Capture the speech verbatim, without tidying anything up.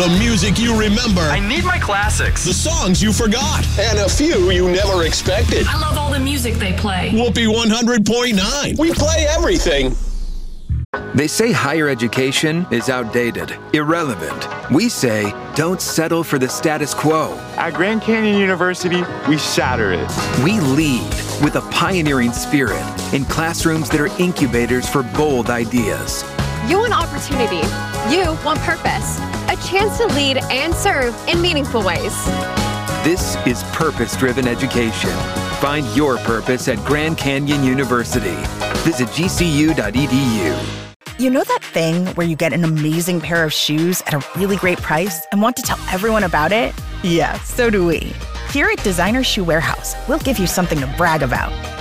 The music you remember. I need my classics. The songs you forgot. And a few you never expected. I love all the music they play. Whoopee one hundred point nine. We play everything. They say higher education is outdated, irrelevant. We say don't settle for the status quo. At Grand Canyon University, we shatter it. We lead with a pioneering spirit in classrooms that are incubators for bold ideas. You want opportunity. You want purpose. A chance to lead and serve in meaningful ways. This is purpose-driven education. Find your purpose at Grand Canyon University. Visit G C U dot E D U. You know that thing where you get an amazing pair of shoes at a really great price and want to tell everyone about it? Yeah, so do we. Here at Designer Shoe Warehouse, we'll give you something to brag about,